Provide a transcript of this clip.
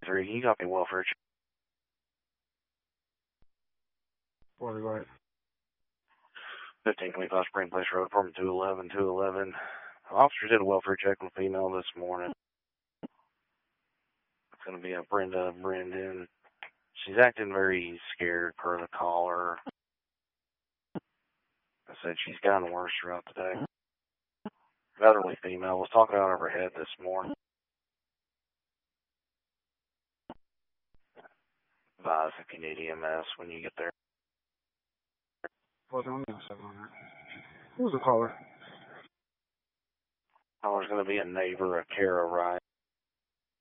3, you got me welfare check. What is that? 1525 Spring Place Road, apartment 211. Officers did a welfare check on a female this morning. It's going to be a Brenda Brendan. She's acting very scared per the caller. I said she's gotten worse throughout the day. Elderly female was talking out of her head this morning. Advise if you need EMS when you get there. Well, don't know something on that. Who's the caller? Caller's going to be a neighbor, a Kara Wright.